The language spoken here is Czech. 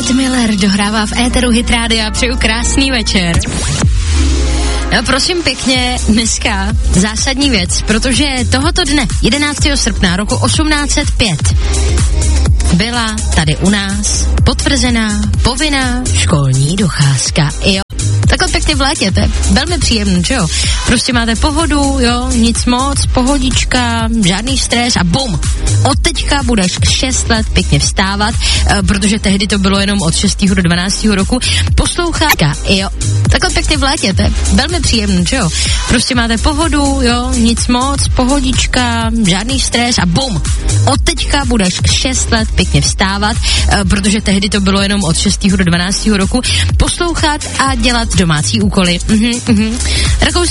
Matt Miller dohrává v éteru Hit Rádia, přeju krásný večer. No prosím pěkně, dneska zásadní věc, protože tohoto dne, 11. srpna roku 1805, byla tady u nás potvrzená povinná školní docházka. Jo, takhle pěkně v létě, to je velmi příjemné, že jo? Prostě máte pohodu, jo, nic moc, pohodička, žádný stres a bum, od teďka budeš 6 let pěkně vstávat, protože tehdy to bylo jenom od 6. do 12. roku, poslouchat, jo, takhle pěkně v létě, to je velmi příjemné, že jo? Prostě máte pohodu, jo, nic moc, pohodička, žádný stres a bum, od teďka budeš 6 let pěkně vstávat, protože tehdy to bylo jenom od 6. do 12. roku, poslouchat a dělat domácí úkoly.